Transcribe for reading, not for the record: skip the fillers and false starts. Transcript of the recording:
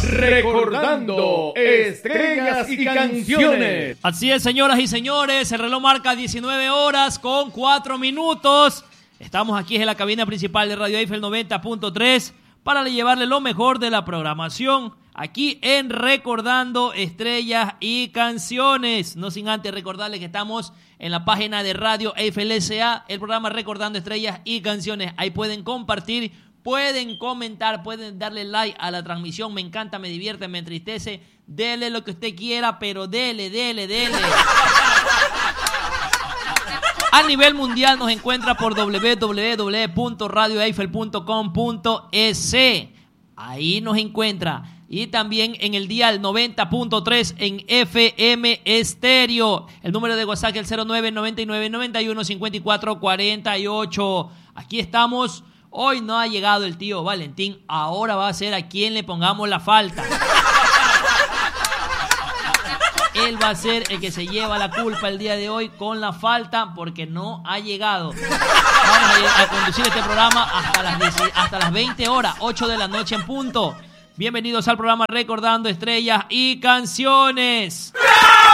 Recordando estrellas y canciones. Así es, señoras y señores, el reloj marca 19 horas con 4 minutos. Estamos aquí en la cabina principal de Radio Eiffel 90.3 para llevarle lo mejor de la programación aquí en Recordando Estrellas y Canciones. No sin antes recordarles que estamos en la página de Radio Eiffel S.A., el programa Recordando Estrellas y Canciones. Ahí pueden compartir, pueden comentar, pueden darle like a la transmisión. Me encanta, me divierte, me entristece. Dele lo que usted quiera, pero dele. A nivel mundial nos encuentra por www.radioeiffel.com.es. Ahí nos encuentra. Y también en el dial 90.3 en FM Estéreo. El número de WhatsApp es el 0999915448. Aquí estamos. Hoy no ha llegado el tío Valentín. Ahora va a ser a quien le pongamos la falta. Él va a ser el que se lleva la culpa el día de hoy con la falta porque no ha llegado. Vamos a conducir este programa hasta las 20 horas, 8 de la noche en punto. Bienvenidos al programa Recordando Estrellas y Canciones.